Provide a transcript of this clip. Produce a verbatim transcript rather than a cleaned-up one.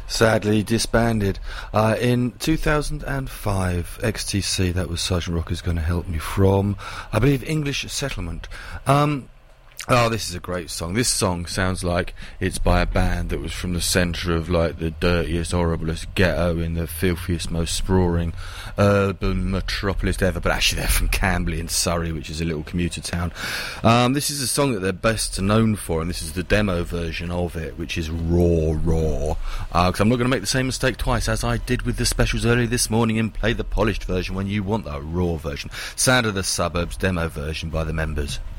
Sadly disbanded uh, in two thousand five. X T C, that was Sergeant Rocker's Gonna Help Me from, I believe, English Settlement. Um, oh, this is a great song. This song sounds like it's by a band that was from the centre of, like, the dirtiest, horriblest ghetto in the filthiest, most sprawling urban metropolis ever, but actually they're from Camberley in Surrey, which is a little commuter town. Um, this is a song that they're best known for, and this is the demo version of it, which is raw, raw. Because uh, I'm not going to make the same mistake twice, as I did with the specials earlier this morning, and play the polished version when you want that raw version. Sound of the Suburbs demo version by the Members.